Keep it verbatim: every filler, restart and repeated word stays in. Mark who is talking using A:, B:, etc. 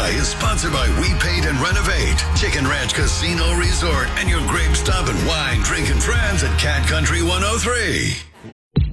A: Play is sponsored by We Paint and Renovate, Chicken Ranch Casino Resort, and your grape stop and wine drinking friends at Cat Country one oh three.